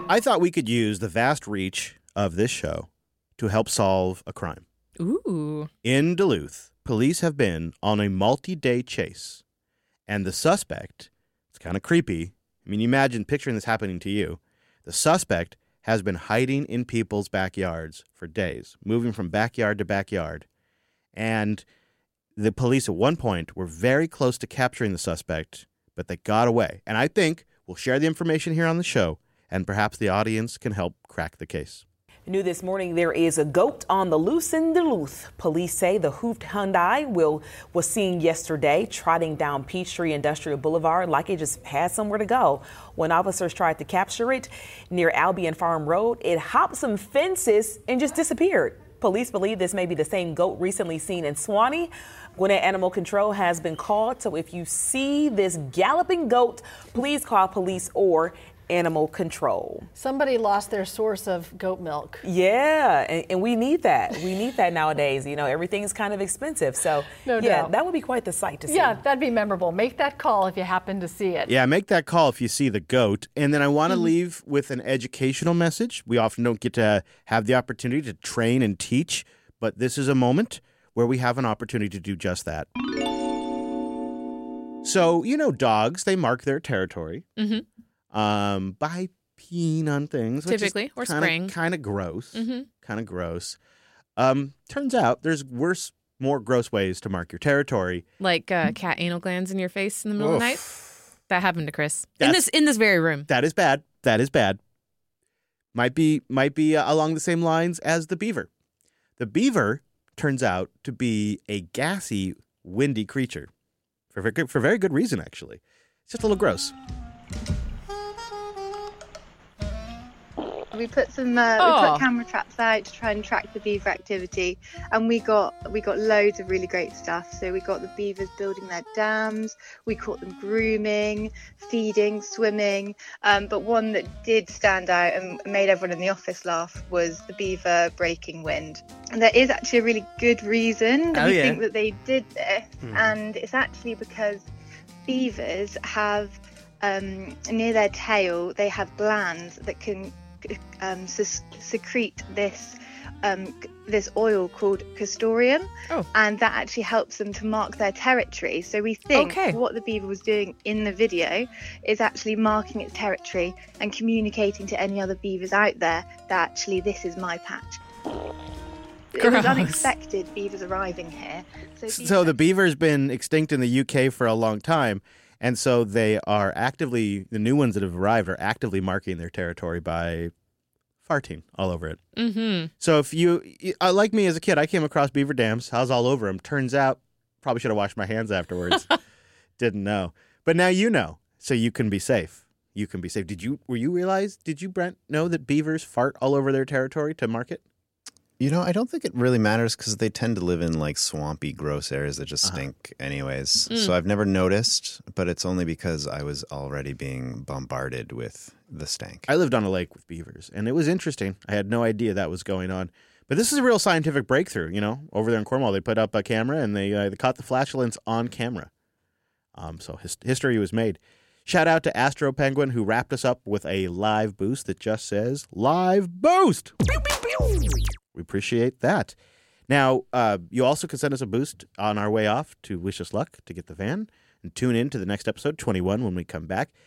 I thought we could use the vast reach of this show to help solve a crime. Ooh. In Duluth, police have been on a multi-day chase, and the suspect, it's kind of creepy. I mean, imagine picturing this happening to you. The suspect has been hiding in people's backyards for days, moving from backyard to backyard. And the police at one point were very close to capturing the suspect, but they got away. And I think we'll share the information here on the show, and perhaps the audience can help crack the case. New this morning, there is a goat on the loose in Duluth. Police say the hoofed Hyundai was seen yesterday trotting down Peachtree Industrial Boulevard like it just had somewhere to go. When officers tried to capture it near Albion Farm Road, it hopped some fences and just disappeared. Police believe this may be the same goat recently seen in Suwanee. Gwinnett Animal Control has been called, so if you see this galloping goat, please call police or Animal Control. Somebody lost their source of goat milk. Yeah, and we need that. We need that nowadays. You know, everything is kind of expensive. So, No yeah, doubt. that would be quite the sight to see. Yeah, that'd be memorable. Make that call if you happen to see it. Yeah, make that call if you see the goat. And then I want to leave with an educational message. We often don't get to have the opportunity to train and teach, but this is a moment where we have an opportunity to do just that. So, you know, dogs, they mark their territory. Mm-hmm. By peeing on things. Which Typically, is or spraying. Kind of gross. Mm-hmm. Kind of gross. Turns out there's worse, more gross ways to mark your territory. Like cat anal glands in your face in the middle of the night. That happened to Chris. That's- In this very room. That is bad. That is bad. Might be along the same lines as the beaver. The beaver turns out to be a gassy, windy creature. For very good reason, actually. It's just a little gross. We put some we put camera traps out to try and track the beaver activity, and we got loads of really great stuff. So we got the beavers building their dams, we caught them grooming, feeding, swimming, but one that did stand out and made everyone in the office laugh was the beaver breaking wind. And there is actually a really good reason that we think that they did this, and it's actually because beavers have near their tail they have glands that can secrete this oil called castoreum, and that actually helps them to mark their territory. So we think what the beaver was doing in the video is actually marking its territory and communicating to any other beavers out there that actually this is my patch. It was unexpected, beavers arriving here. So the beaver's been extinct in the UK for a long time, and so they are actively, the new ones that have arrived are actively marking their territory by farting all over it. Mm-hmm. So if you, like me as a kid, I came across beaver dams. I was all over them. Turns out, probably should have washed my hands afterwards. Didn't know. But now you know, so you can be safe. You can be safe. Did you, Brent, know that beavers fart all over their territory to mark it? You know, I don't think it really matters because they tend to live in like swampy, gross areas that just stink anyways. So I've never noticed, but it's only because I was already being bombarded with the stank. I lived on a lake with beavers, and it was interesting. I had no idea that was going on. But this is a real scientific breakthrough, you know. Over there in Cornwall, they put up a camera, and they caught the flatulence on camera. So history was made. Shout out to Astro Penguin, who wrapped us up with a live boost that just says, Live Boost! Pew, pew, pew. We appreciate that. Now, you also can send us a boost on our way off to wish us luck to get the van. And tune in to the next episode, 21, when we come back.